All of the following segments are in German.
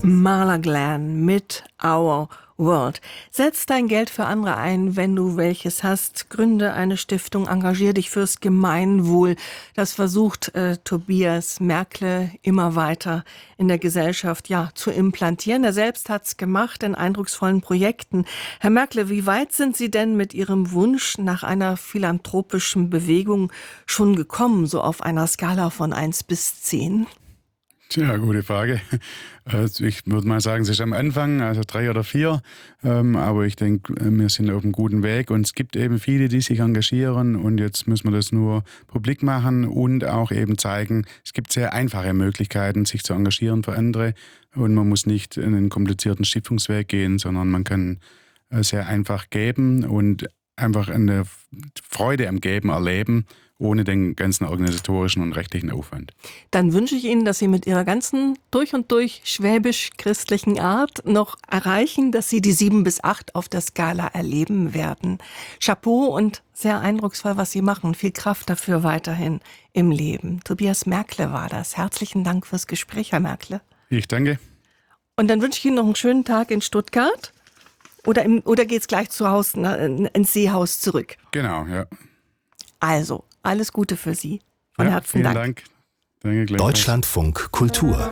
Marla Glenn mit Our World. Setz dein Geld für andere ein, wenn du welches hast. Gründe eine Stiftung, engagier dich fürs Gemeinwohl. Das versucht Tobias Merkle immer weiter in der Gesellschaft zu implantieren. Er selbst hat's gemacht in eindrucksvollen Projekten. Herr Merkle, wie weit sind Sie denn mit Ihrem Wunsch nach einer philanthropischen Bewegung schon gekommen, so auf einer Skala von 1 bis 10? Tja, gute Frage. Also ich würde mal sagen, es ist am Anfang, also 3 oder 4. Aber ich denke, wir sind auf einem guten Weg und es gibt eben viele, die sich engagieren und jetzt müssen wir das nur publik machen und auch eben zeigen, es gibt sehr einfache Möglichkeiten, sich zu engagieren für andere und man muss nicht in einen komplizierten Stiftungsweg gehen, sondern man kann sehr einfach geben und einfach eine Freude am Geben erleben, ohne den ganzen organisatorischen und rechtlichen Aufwand. Dann wünsche ich Ihnen, dass Sie mit Ihrer ganzen durch und durch schwäbisch-christlichen Art noch erreichen, dass Sie die 7 bis 8 auf der Skala erleben werden. Chapeau und sehr eindrucksvoll, was Sie machen. Viel Kraft dafür weiterhin im Leben. Tobias Merkle war das. Herzlichen Dank fürs Gespräch, Herr Merkle. Ich danke. Und dann wünsche ich Ihnen noch einen schönen Tag in Stuttgart. Oder geht's gleich zu Hause ins Seehaus zurück? Genau, ja. Also, alles Gute für Sie. Von Herzen Dank. Vielen Dank. Danke gleichfalls. Deutschlandfunk Kultur.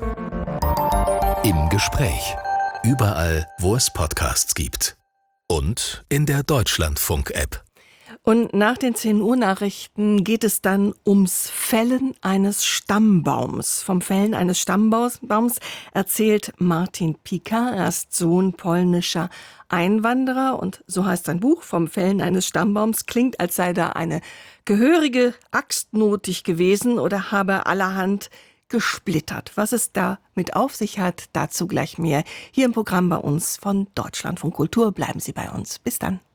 Im Gespräch. Überall, wo es Podcasts gibt. Und in der Deutschlandfunk-App. Und nach den 10 Uhr Nachrichten geht es dann ums Fällen eines Stammbaums. Vom Fällen eines Stammbaums erzählt Martin Pika. Er ist Sohn polnischer Einwanderer und so heißt sein Buch, Vom Fällen eines Stammbaums. Klingt, als sei da eine gehörige Axt notig gewesen oder habe allerhand gesplittert. Was es da mit auf sich hat, dazu gleich mehr. Hier im Programm bei uns von Deutschlandfunk Kultur. Bleiben Sie bei uns. Bis dann.